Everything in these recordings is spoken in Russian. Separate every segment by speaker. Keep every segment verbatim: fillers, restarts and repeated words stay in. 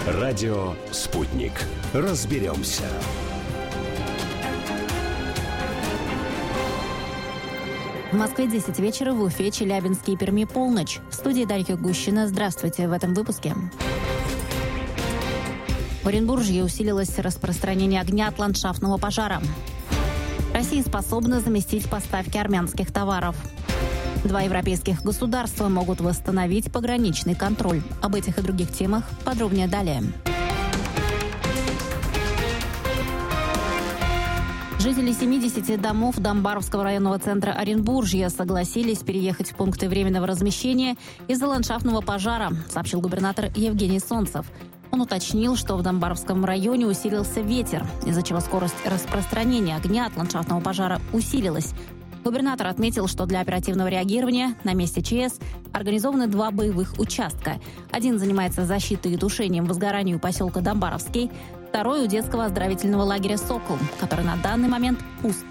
Speaker 1: Радио «Спутник». Разберемся.
Speaker 2: В Москве десять вечера, в Уфе, Челябинске и Перми полночь. В студии Дарья Гущина. Здравствуйте в этом выпуске. В Оренбурге усилилось распространение огня от ландшафтного пожара. Россия способна заместить поставки армянских товаров. Два европейских государства могут восстановить пограничный контроль. Об этих и других темах подробнее далее. Жители семидесяти домов Домбаровского районного центра Оренбуржья согласились переехать в пункты временного размещения из-за ландшафтного пожара, сообщил губернатор Евгений Солнцев. Он уточнил, что в Домбаровском районе усилился ветер, из-за чего скорость распространения огня от ландшафтного пожара усилилась. Губернатор отметил, что для оперативного реагирования на месте ЧС организованы два боевых участка. Один занимается защитой и тушением возгорания у поселка Домбаровский, второй у детского оздоровительного лагеря «Сокол», который на данный момент пуст.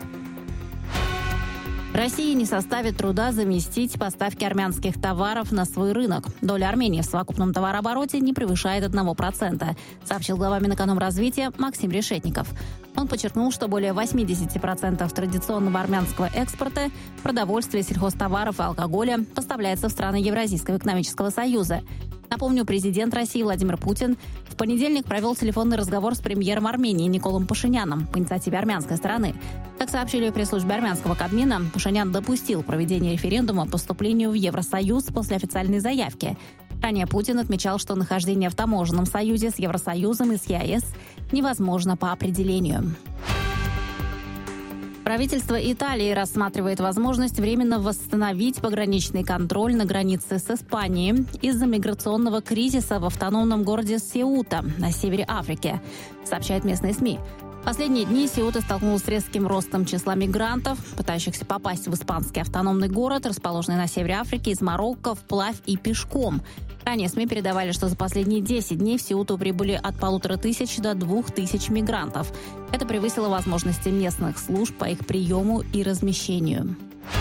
Speaker 2: России не составит труда заместить поставки армянских товаров на свой рынок. Доля Армении в совокупном товарообороте не превышает одного процента, сообщил глава Минэкономразвития Максим Решетников. Он подчеркнул, что более восемьдесят процентов традиционного армянского экспорта, продовольствия, сельхозтоваров и алкоголя поставляется в страны Евразийского экономического союза. Напомню, президент России Владимир Путин в понедельник провел телефонный разговор с премьером Армении Николом Пашиняном по инициативе армянской стороны. Как сообщили в пресс-службе армянского Кабмина, Пашинян допустил проведение референдума по вступлению в Евросоюз после официальной заявки. Ранее Путин отмечал, что нахождение в таможенном союзе с Евросоюзом и с ЕАЭС невозможно по определению. Правительство Италии рассматривает возможность временно восстановить пограничный контроль на границе с Испанией из-за миграционного кризиса в автономном городе Сеута на севере Африки, сообщают местные СМИ. В последние дни Сеута столкнулась с резким ростом числа мигрантов, пытающихся попасть в испанский автономный город, расположенный на севере Африки, из Марокко вплавь и пешком. Ранее СМИ передавали, что за последние десять дней в Сеуту прибыли от полутора тысяч до двух тысяч мигрантов. Это превысило возможности местных служб по их приему и размещению.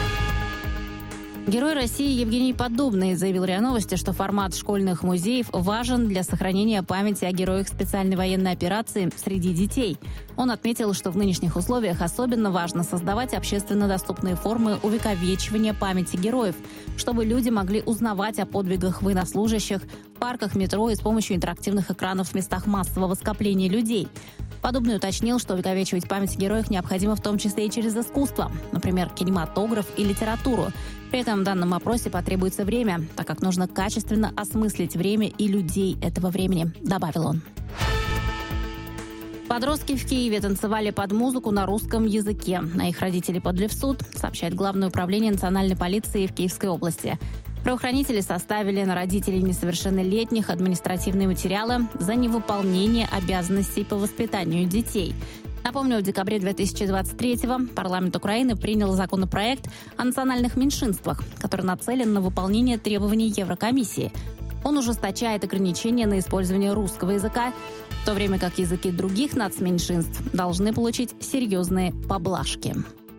Speaker 2: Герой России Евгений Поддубный заявил РИА Новости, что формат школьных музеев важен для сохранения памяти о героях специальной военной операции среди детей. Он отметил, что в нынешних условиях особенно важно создавать общественно доступные формы увековечивания памяти героев, чтобы люди могли узнавать о подвигах военнослужащих в парках, метро и с помощью интерактивных экранов в местах массового скопления людей. Подобный уточнил, что увековечивать память о героях необходимо в том числе и через искусство, например, кинематограф и литературу. При этом в данном опросе потребуется время, так как нужно качественно осмыслить время и людей этого времени, добавил он. Подростки в Киеве танцевали под музыку на русском языке. На их родителей подали в суд, сообщает Главное управление национальной полиции в Киевской области. Правоохранители составили на родителей несовершеннолетних административные материалы за невыполнение обязанностей по воспитанию детей. Напомню, в декабре две тысячи двадцать третьего парламент Украины принял законопроект о национальных меньшинствах, который нацелен на выполнение требований Еврокомиссии. Он ужесточает ограничения на использование русского языка, в то время как языки других нацменьшинств должны получить серьезные поблажки.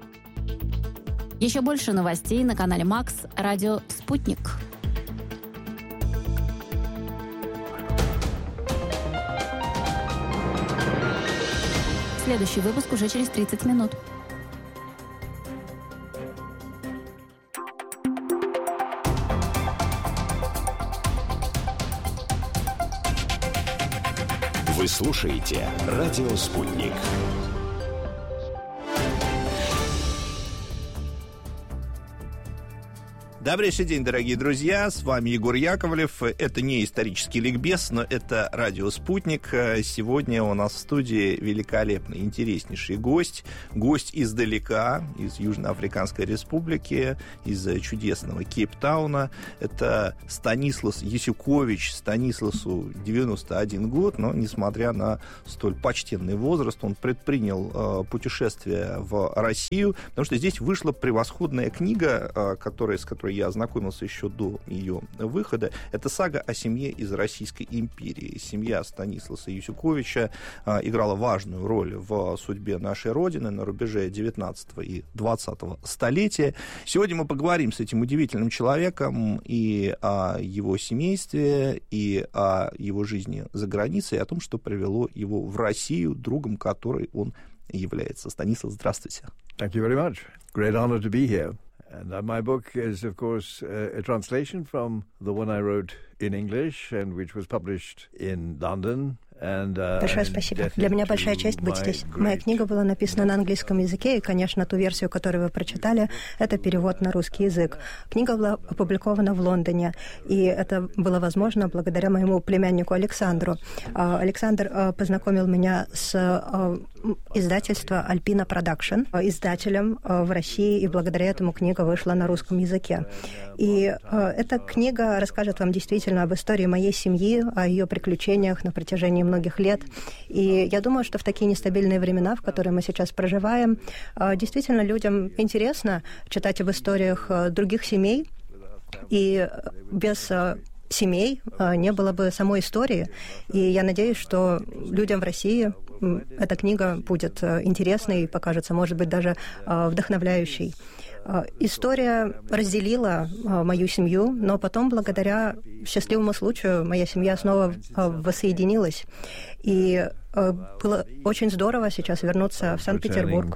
Speaker 2: Еще больше новостей на канале Макс, радио «Спутник». Следующий выпуск уже через тридцать минут.
Speaker 1: Вы слушаете радио «Спутник».
Speaker 3: Добрейший день, дорогие друзья, с вами Егор Яковлев. Это не исторический ликбез, но это радио «Спутник». Сегодня у нас в студии великолепный, интереснейший гость. Гость издалека, из Южноафриканской Республики, из чудесного Кейптауна. Это Станислас Ясюкович. Станисласу девяносто один год, но, несмотря на столь почтенный возраст, он предпринял э, путешествие в Россию, потому что здесь вышла превосходная книга, э, которая, с которой которой я ознакомился еще до ее выхода, это сага о семье из Российской империи. Семья Станисласа Юсюковича играла важную роль в судьбе нашей Родины на рубеже девятнадцатого и двадцатого столетия. Сегодня мы поговорим с этим удивительным человеком и о его семействе, и о его жизни за границей, и о том, что привело его в Россию, другом которой он является. Станислав, здравствуйте.
Speaker 4: Thank you very much. Great honor to be here. And uh, my book is, of course, uh, a translation from the one I wrote in English and which was published in London.
Speaker 5: Большое спасибо. Для меня большая честь быть здесь. Моя книга была написана на английском языке, и, конечно, ту версию, которую вы прочитали, это перевод на русский язык. Книга была опубликована в Лондоне, и это было возможно благодаря моему племяннику Александру. Александр познакомил меня с издательством Alpina Production, издателем в России, и благодаря этому книга вышла на русском языке. И эта книга расскажет вам действительно об истории моей семьи, о ее приключениях на протяжении многих лет. И я думаю, что в такие нестабильные времена, в которые мы сейчас проживаем, действительно людям интересно читать об историях других семей. И без семей не было бы самой истории. И я надеюсь, что людям в России эта книга будет интересной и покажется, может быть, даже вдохновляющей. История разделила мою семью, но потом, благодаря счастливому случаю, моя семья снова воссоединилась. И было очень здорово сейчас вернуться в Санкт-Петербург.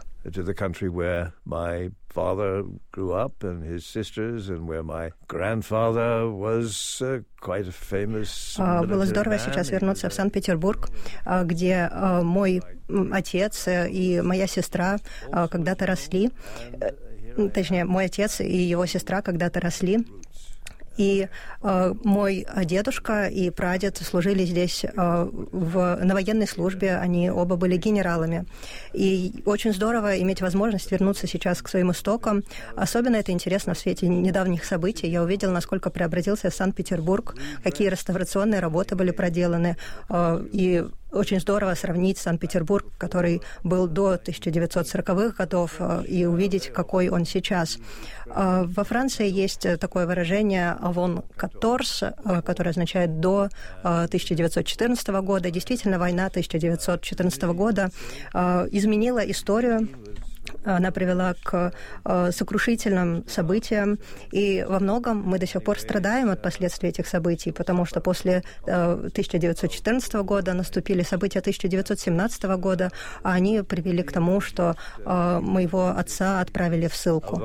Speaker 5: Было здорово сейчас вернуться в Санкт-Петербург, где мой отец и моя сестра когда-то росли. Точнее, мой отец и его сестра когда-то росли. И э, мой дедушка и прадед служили здесь э, в, на военной службе, они оба были генералами. И очень здорово иметь возможность вернуться сейчас к своим истокам. Особенно это интересно в свете недавних событий. Я увидела, насколько преобразился Санкт-Петербург, какие реставрационные работы были проделаны. Э, и очень здорово сравнить Санкт-Петербург, который был до тысяча девятьсот сороковых годов, и увидеть, какой он сейчас. Во Франции есть такое выражение «avant quatorze», которое означает «до тысяча девятьсот четырнадцатого года». Действительно, война тысяча девятьсот четырнадцатого года изменила историю. Она привела к э, сокрушительным событиям, и во многом мы до сих пор страдаем от последствий этих событий, потому что после э, тысяча девятьсот четырнадцатого года наступили события тысяча девятьсот семнадцатого года, а они привели к тому, что э, моего отца отправили в ссылку.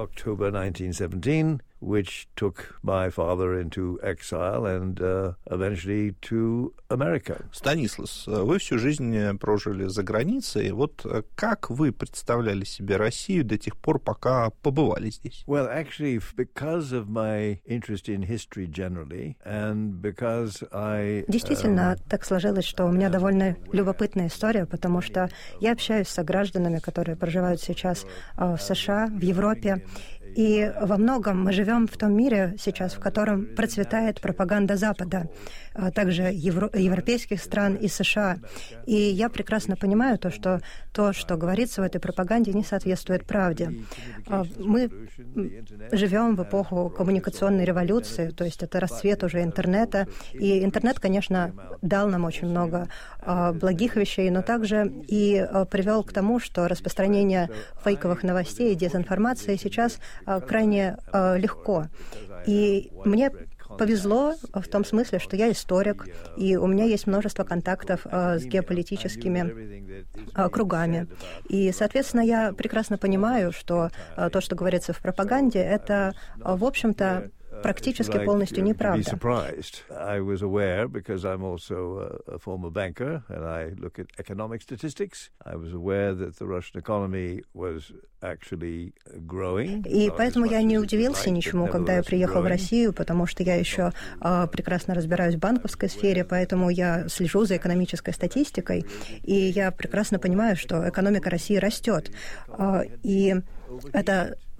Speaker 4: Which took my father into exile and uh, eventually to America.
Speaker 3: Станислав, вы всю жизнь прожили за границей. Вот как вы представляли себе Россию до тех пор, пока побывали здесь?
Speaker 4: Well, actually, because of my interest in history generally, and because I...
Speaker 5: Действительно, um, так сложилось, что у меня довольно любопытная история, потому что я общаюсь с согражданами, которые проживают сейчас uh, в США, в Европе. И во многом мы живем в том мире сейчас, в котором процветает пропаганда Запада, а также евро- европейских стран и США. И я прекрасно понимаю то, что то, что говорится в этой пропаганде, не соответствует правде. Мы живем в эпоху коммуникационной революции, то есть это расцвет уже интернета. И интернет, конечно, дал нам очень много благих вещей, но также и привел к тому, что распространение фейковых новостей и дезинформации сейчас крайне э, легко. И мне повезло в том смысле, что я историк, и у меня есть множество контактов э, с геополитическими э, кругами. И, соответственно, я прекрасно понимаю, что э, то, что говорится в пропаганде, это, э, в общем-то, практически полностью неправда.
Speaker 4: I was aware, because I'm also a former banker and I look at economic statistics. I was aware that the Russian economy was actually growing.
Speaker 5: И поэтому я не удивился ничему, когда я приехал в Россию, потому что я еще uh, прекрасно разбираюсь в банковской сфере, поэтому я слежу за экономической статистикой, и я прекрасно понимаю, что экономика России растет. Uh, и это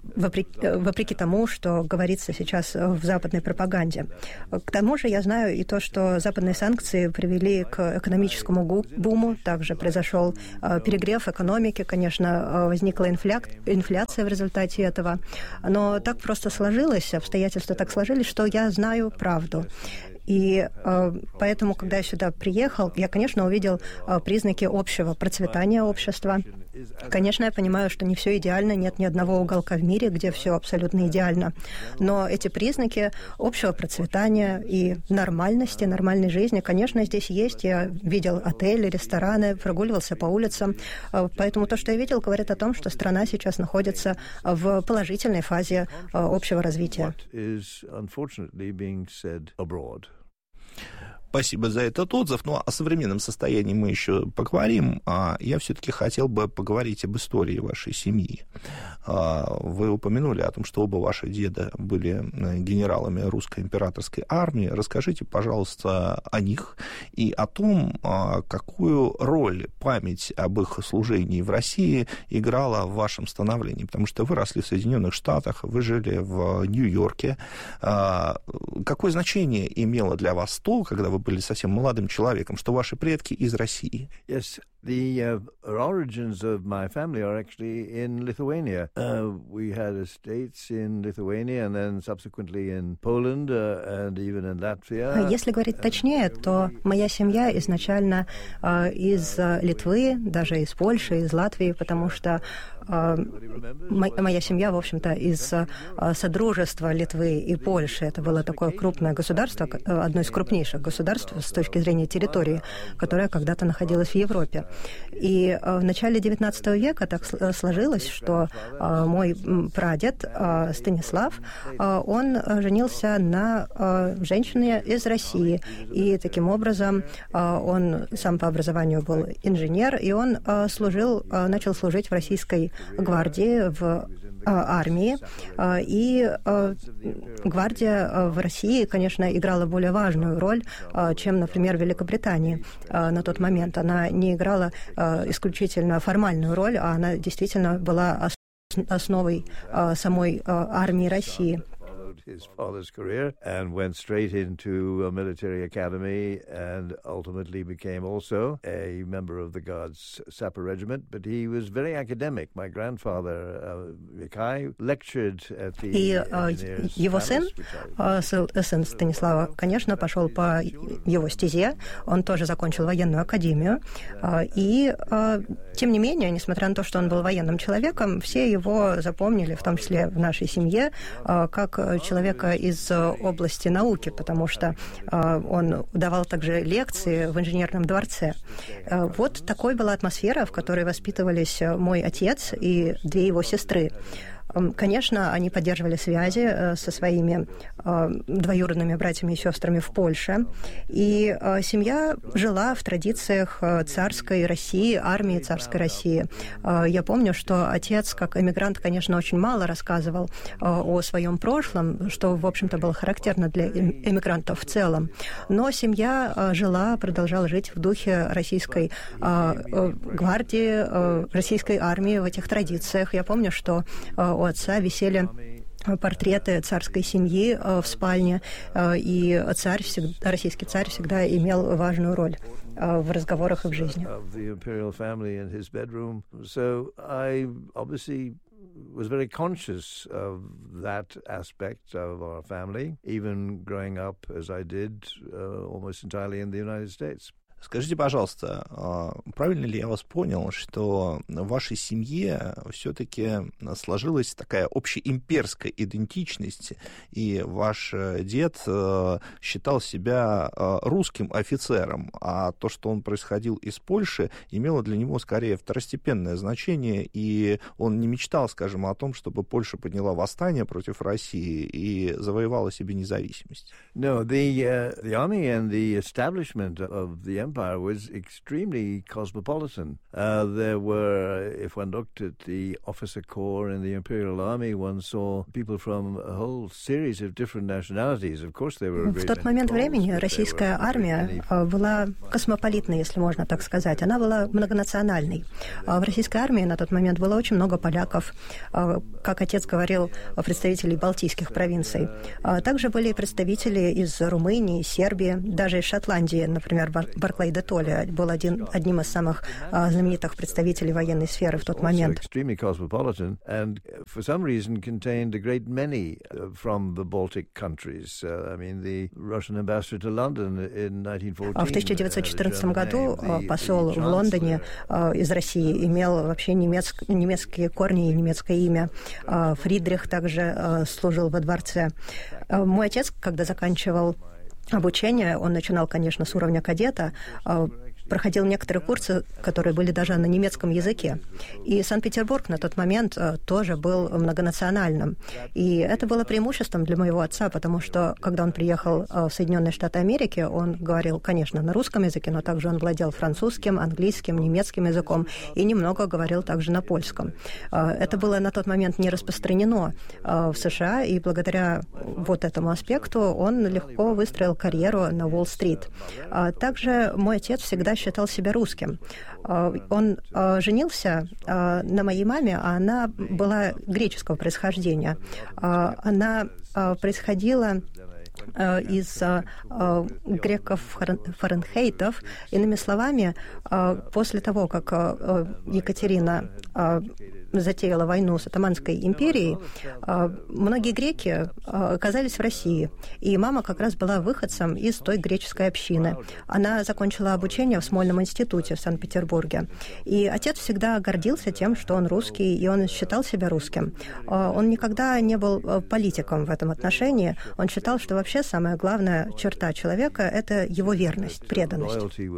Speaker 5: вопреки, вопреки тому, что говорится сейчас в западной пропаганде. К тому же я знаю и то, что западные санкции привели к экономическому буму, также произошел перегрев экономики, конечно, возникла инфля... инфляция в результате этого, но так просто сложилось, обстоятельства так сложились, что я знаю правду. И э, поэтому, когда я сюда приехал, я, конечно, увидел э, признаки общего процветания общества. Конечно, я понимаю, что не все идеально, нет ни одного уголка в мире, где все абсолютно идеально. Но эти признаки общего процветания и нормальности, нормальной жизни, конечно, здесь есть. Я видел отели, рестораны, прогуливался по улицам. Э, поэтому то, что я видел, говорит о том, что страна сейчас находится в положительной фазе э, общего развития.
Speaker 3: Спасибо за этот отзыв. Ну, о современном состоянии мы еще поговорим. А я все-таки хотел бы поговорить об истории вашей семьи. Вы упомянули о том, что оба ваши деда были генералами русской императорской армии. Расскажите, пожалуйста, о них и о том, какую роль память об их служении в России играла в вашем становлении. Потому что вы росли в Соединенных Штатах, вы жили в Нью-Йорке. Какое значение имело для вас то, когда вы были совсем молодым человеком, что ваши предки из России?
Speaker 4: Yes. The uh, origins of my family are actually in Lithuania. Uh, we had estates in Lithuania and then subsequently in Poland uh, and even in Latvia.
Speaker 5: Если говорить точнее, то моя семья изначально uh, из uh, Литвы, даже из Польши, из Латвии, потому что uh, моя семья, в общем-то, из uh, Содружества Литвы и Польши. Это было такое крупное государство, одно из крупнейших государств с точки зрения территории, которое когда-то находилось в Европе. И в начале девятнадцатого века так сложилось, что мой прадед Станислав, он женился на женщине из России. И таким образом он сам по образованию был инженер, и он служил, начал служить в российской гвардии, в армии. И гвардия в России, конечно, играла более важную роль, чем, например, в Великобритании на тот момент. Она не играла исключительно формальную роль, а она действительно была основой самой армии России.
Speaker 4: His father's career and went straight into a military academy and ultimately became also a member of the Guards Sapper Regiment, but he was very academic. My grandfather, uh, Mikhail, lectured at the
Speaker 5: И uh, его сын, uh, сын Станислава, конечно, пошел по его стезе, он тоже закончил военную академию, uh, и, uh, тем не менее, несмотря на то, что он был военным человеком, все его запомнили, в том числе в нашей семье, uh, как человека из области науки, потому что э, он давал также лекции в инженерном дворце. Э, вот такой была атмосфера, в которой воспитывались мой отец и две его сестры. Конечно, они поддерживали связи со своими двоюродными братьями и сестрами в Польше. И семья жила в традициях царской России, армии царской России. Я помню, что отец, как эмигрант, конечно, очень мало рассказывал о своем прошлом, что, в общем-то, было характерно для эмигрантов в целом. Но семья жила, продолжала жить в духе российской гвардии, российской армии в этих традициях. Я помню, что у отца висели портреты царской семьи в спальне, и царь, российский царь всегда имел важную роль в разговорах и в жизни.
Speaker 4: Was very conscious of that aspect of our family, even growing up as I did, uh, almost entirely in the United States.
Speaker 3: Скажите, пожалуйста, правильно ли я вас понял, что в вашей семье все-таки сложилась такая общеимперская идентичность, и ваш дед считал себя русским офицером, а то, что он происходил из Польши, имело для него скорее второстепенное значение, и он не мечтал, скажем, о том, чтобы Польша подняла восстание против России и завоевала себе независимость?
Speaker 4: No, the, uh, the army and the establishment of the Empire was extremely cosmopolitan. Uh, there were, if one looked at the officer corps in the Imperial Army, one saw people from a whole series of different nationalities. Of course, there were a great
Speaker 5: В тот момент времени российская армия была космополитной, если можно так сказать. Она была многонациональной. В российской армии на тот момент было очень много поляков, как отец говорил, представителей балтийских провинций. Также были представители из Румынии, Сербии, даже из Шотландии. Например, Барклей де Толли был один, одним из самых знаменитых представителей военной сферы в тот момент.
Speaker 4: Extremely cosmopolitan, and for some reason contained a great many from the Baltic countries. I mean, the Russian ambassador to London in nineteen fourteen.
Speaker 5: В тысяча девятьсот четырнадцатом году посол в Лондоне из России имел вообще немецк, немецкие корни и немецкое имя. Фридрих также служил во дворце. Мой отец, когда заканчивал обучение, он начинал, конечно, с уровня кадета, проходил некоторые курсы, которые были даже на немецком языке. И Санкт-Петербург на тот момент тоже был многонациональным. И это было преимуществом для моего отца, потому что, когда он приехал в Соединенные Штаты Америки, он говорил, конечно, на русском языке, но также он владел французским, английским, немецким языком и немного говорил также на польском. Это было на тот момент не распространено в США, и благодаря вот этому аспекту он легко выстроил карьеру на Уолл-стрит. Также мой отец всегда считал себя русским. Он женился на моей маме, а она была греческого происхождения. Она происходила из греков-фаранхейтов. Иными словами, после того, как Екатерина затеяла войну с Отtomанской империей, многие греки оказались в России. И мама как раз была выходцем из той греческой общины. Она закончила обучение в Смольном институте в Санкт-Петербурге. И отец всегда гордился тем, что он русский, и он считал себя русским. Он никогда не был политиком в этом отношении. Он считал, что вообще самая главная черта человека — это его верность, преданность.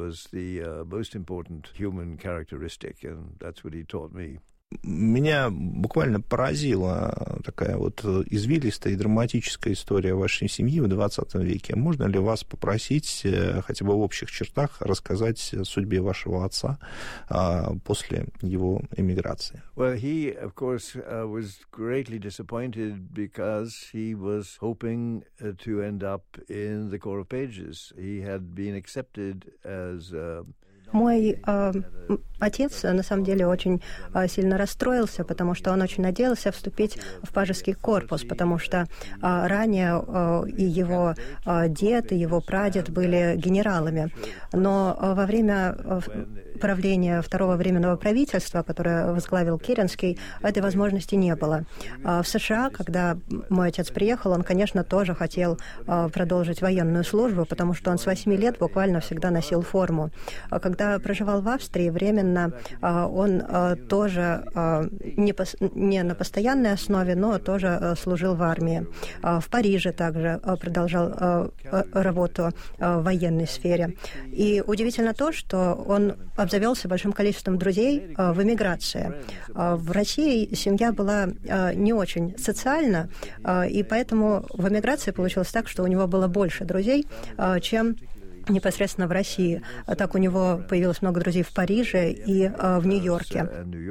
Speaker 3: Меня буквально поразила такая вот извилистая и драматическая история вашей семьи в двадцатом веке. Можно ли вас попросить хотя бы в общих чертах рассказать о судьбе вашего отца после его эмиграции?
Speaker 4: Well, he, of course, uh, was greatly disappointed because he was hoping uh, to end up in the Corps of Pages. He had been accepted as uh,
Speaker 5: Мой э, отец, на самом деле, очень э, сильно расстроился, потому что он очень надеялся вступить в пажеский корпус, потому что э, ранее э, и его э, дед, и его прадед были генералами. Но э, во время э, правления второго временного правительства, которое возглавил Керенский, этой возможности не было. Э, в США, когда мой отец приехал, он, конечно, тоже хотел э, продолжить военную службу, потому что он с восьми лет буквально всегда носил форму. Когда проживал в Австрии временно, он тоже не, не на постоянной основе, но тоже служил в армии. В Париже также продолжал работу в военной сфере. И удивительно то, что он обзавелся большим количеством друзей в эмиграции. В России семья была не очень социальна, и поэтому в эмиграции получилось так, что у него было больше друзей, чем непосредственно в России. Так у него появилось много друзей в Париже и uh, в Нью-Йорке.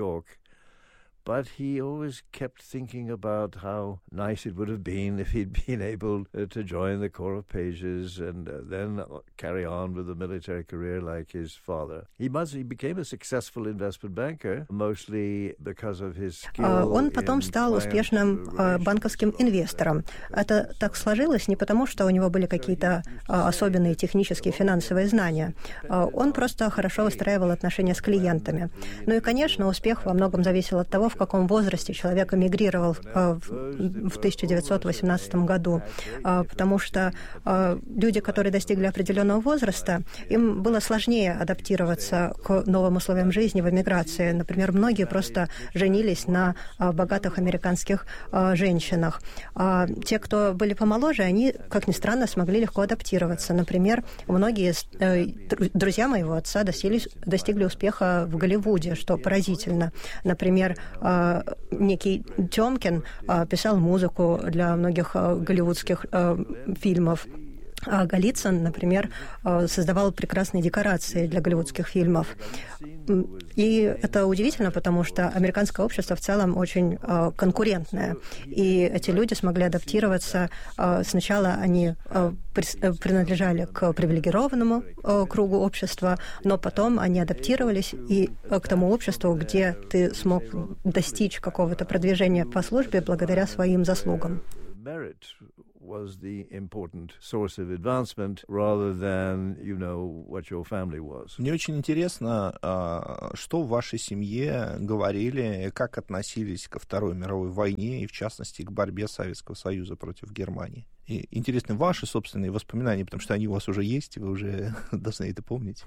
Speaker 4: But he always kept thinking about how nice it would have been if he'd been able to join the Corps of Pages and then carry on with a military career like his father. He must, he became a successful investment banker, mostly because of his skill.
Speaker 5: Он потом стал успешным банковским инвестором. Это так сложилось не потому, что у него были какие-то особенные технические финансовые знания. Он просто хорошо выстраивал отношения с клиентами. Ну и, конечно, успех во многом зависел от того, в каком возрасте человек эмигрировал в тысяча девятьсот восемнадцатом году, потому что люди, которые достигли определенного возраста, им было сложнее адаптироваться к новым условиям жизни в эмиграции. Например, многие просто женились на богатых американских женщинах. А те, кто были помоложе, они, как ни странно, смогли легко адаптироваться. Например, многие друзья моего отца достигли, достигли успеха в Голливуде, что поразительно. Например, некий Тёмкин писал музыку для многих голливудских фильмов. А Голицын, например, создавал прекрасные декорации для голливудских фильмов. И это удивительно, потому что американское общество в целом очень конкурентное. И эти люди смогли адаптироваться. Сначала они принадлежали к привилегированному кругу общества, но потом они адаптировались и к тому обществу, где ты смог достичь какого-то продвижения по службе благодаря своим заслугам.
Speaker 4: Was the important source of advancement rather than, you know, what your family was.
Speaker 3: Мне очень интересно, что в вашей семье говорили, как относились ко Второй мировой войне и, в частности, к борьбе Советского Союза против Германии. И интересны ваши собственные воспоминания, потому что они у вас уже есть, и вы уже должны это помнить.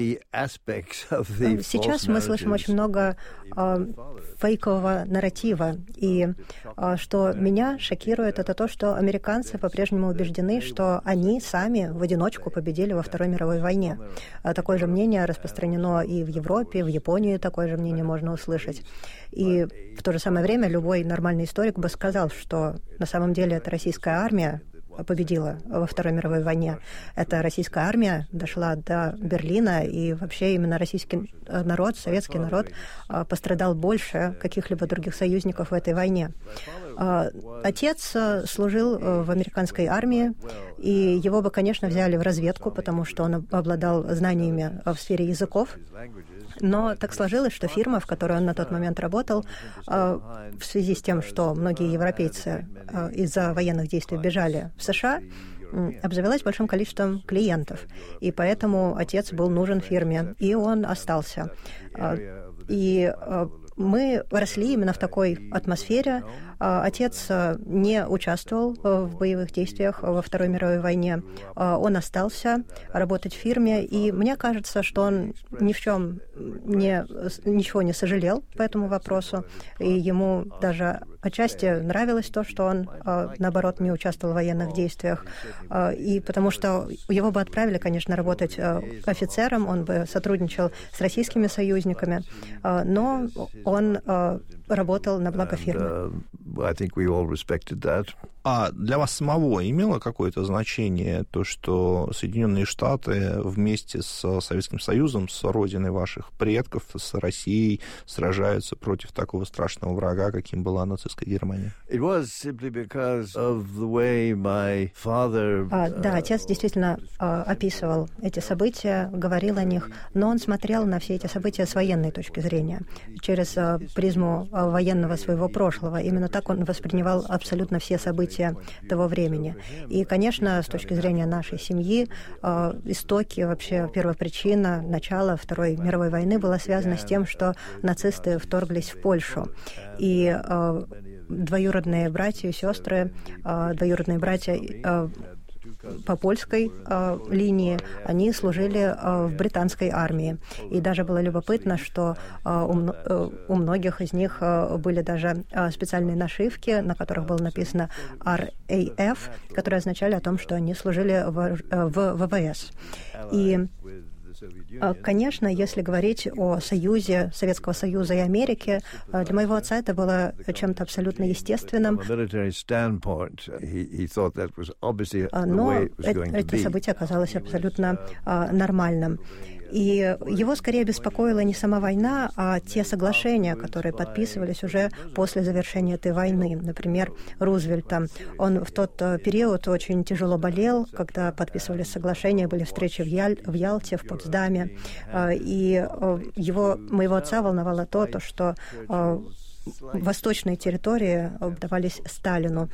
Speaker 5: Сейчас мы слышим очень много э, фейкового нарратива, и э, что меня шокирует, это то, что американцы по-прежнему убеждены, что они сами в одиночку победили во Второй мировой войне. Такое же мнение распространено и в Европе, в Японии такое же мнение можно услышать. И в то же самое время любой нормальный историк бы сказал, что на самом деле это российская армия победила во Второй мировой войне. Эта российская армия дошла до Берлина, и вообще именно российский народ, советский народ пострадал больше каких-либо других союзников в этой войне. Отец служил в американской армии, и его бы, конечно, взяли в разведку, потому что он обладал знаниями в сфере языков. Но так сложилось, что фирма, в которой он на тот момент работал, в связи с тем, что многие европейцы из-за военных действий бежали в США, обзавелась большим количеством клиентов. И поэтому отец был нужен фирме, и он остался. И мы росли именно в такой атмосфере. Отец не участвовал в боевых действиях во Второй мировой войне. Он остался работать в фирме, и мне кажется, что он ни в чем не, ничего не сожалел по этому вопросу, и ему даже отчасти нравилось то, что он, наоборот, не участвовал в военных действиях, и потому что его бы отправили, конечно, работать офицером, он бы сотрудничал с российскими союзниками, но он работал на благо фирмы.
Speaker 4: I think we all respected that.
Speaker 3: А для вас самого имело какое-то значение то, что Соединенные Штаты вместе с Советским Союзом, с родиной ваших предков, с Россией сражаются против такого страшного врага, каким была нацистская Германия?
Speaker 4: It was simply because of the way my father...
Speaker 5: А, да, отец действительно а, описывал эти события, говорил о них, но он смотрел на все эти события с военной точки зрения, через а, призму а, военного своего прошлого. Именно так он воспринимал абсолютно все события того времени. И, конечно, с точки зрения нашей семьи, э, истоки, вообще первопричина начала Второй мировой войны была связана с тем, что нацисты вторглись в Польшу. И э, двоюродные братья и сестры, э, двоюродные братья э, по польской э, линии, они служили э, в британской армии. И даже было любопытно, что э, у, э, у многих из них э, были даже э, специальные нашивки, на которых было написано ар эй эф, которые означали о том, что они служили в, э, в вэ вэ эс. И конечно, если говорить о Союзе, Советского Союза и Америки, для моего отца это было чем-то абсолютно естественным. Но это событие оказалось абсолютно нормальным. И его скорее беспокоила не сама война, а те соглашения, которые подписывались уже после завершения этой войны. Например, Рузвельта. Он в тот период очень тяжело болел, когда подписывались соглашения, были встречи в, Яль, в Ялте, в Потсдаме. И его, моего отца волновало то, то что восточные территории отдавались Сталину.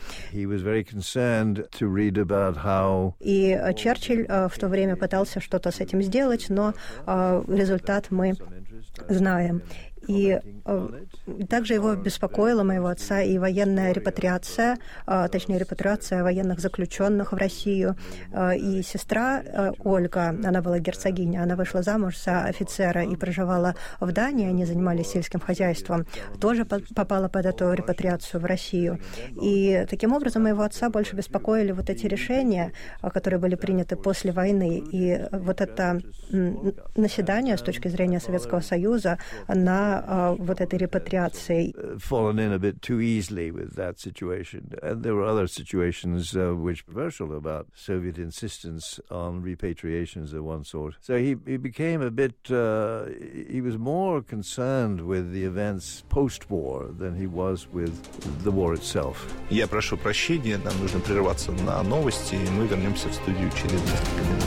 Speaker 5: И Черчилль в то время пытался что-то с этим сделать, но результат мы знаем. И э, также его беспокоила моего отца и военная репатриация, э, точнее репатриация военных заключенных в Россию. Э, и сестра э, Ольга, она была герцогиня, она вышла замуж за офицера и проживала в Дании, они занимались сельским хозяйством, тоже по- попала под эту репатриацию в Россию. И таким образом моего отца больше беспокоили вот эти решения, которые были приняты после войны. И вот это м, наседание с точки зрения Советского Союза на вот этой репатриации.
Speaker 4: Fallen in a bit too easily with that situation. And there were other situations uh, which were controversial about Soviet insistence on repatriations of one sort. So he, he became a bit, uh, he was more concerned with the events post-war than he was with the war itself.
Speaker 3: Я прошу прощения, нам нужно прерваться на новости, и мы вернемся в студию через несколько минут.